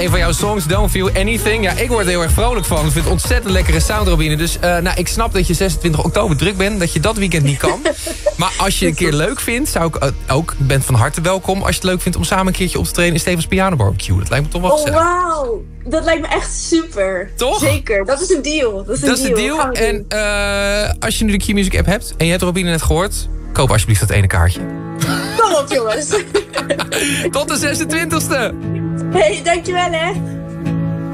een van jouw songs, Don't Feel Anything. Ja, ik word er heel erg vrolijk van. Ik vind het ontzettend lekkere sound, Robine. Dus ik snap dat je 26 oktober druk bent. Dat je dat weekend niet kan. Maar als je een keer leuk vindt, zou ik ook... bent van harte welkom als je het leuk vindt om samen een keertje op te treden in Stevens Piano Barbecue. Dat lijkt me toch wel gezellig. Oh, wauw. Dat lijkt me echt super. Toch? Zeker. Dat is een deal. Dat is de deal. En als je nu de Q-Music app hebt en je hebt Robine net gehoord... koop alsjeblieft dat ene kaartje. Kom op, jongens. Tot de 26e. Hey, dankjewel hè.